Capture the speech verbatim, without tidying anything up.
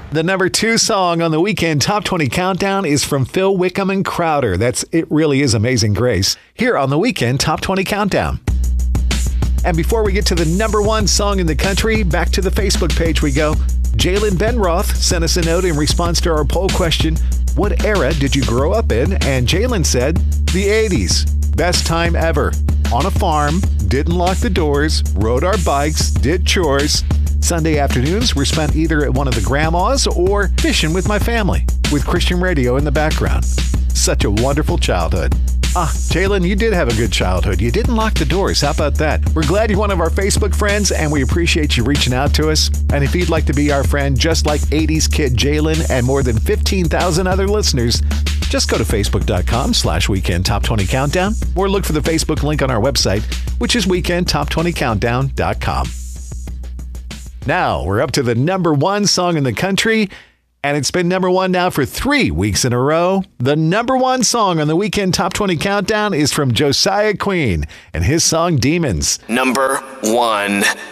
The number two song on the Weekend Top twenty Countdown is from Phil Wickham and Crowder. That's It Really Is Amazing Grace, here on the Weekend Top twenty Countdown. And before we get to the number one song in the country, back to the Facebook page we go. Jalen Benroth sent us a note in response to our poll question, what era did you grow up in? And Jalen said, the eighties. Best time ever. On a farm, didn't lock the doors, rode our bikes, did chores. Sunday afternoons were spent either at one of the grandmas or fishing with my family, with Christian radio in the background. Such a wonderful childhood. Ah, Jalen, you did have a good childhood. You didn't lock the doors. How about that? We're glad you're one of our Facebook friends, and we appreciate you reaching out to us. And if you'd like to be our friend, just like eighties kid Jalen and more than fifteen thousand other listeners, just go to facebook.com slash weekend top 20 countdown or look for the Facebook link on our website, which is weekend top twenty countdown dot com. Now we're up to the number one song in the country, and it's been number one now for three weeks in a row. The number one song on the Weekend Top twenty Countdown is from Josiah Queen and his song Demons. Number one.